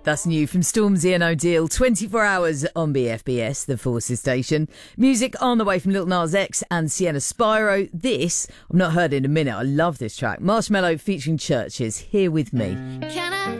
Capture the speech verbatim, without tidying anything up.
That's new from Stormzy and O'Deal, twenty-four hours on B F B S, the Forces station. Music on the way from Lil Nas X and Sienna Spyro. This, I've not heard in a minute, I love this track. Marshmello featuring Churches, Here With Me. Can I